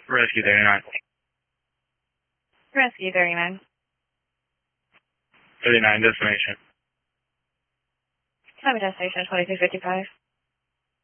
Rescue 39. Rescue 39. 39, destination. Tell me destination 2255.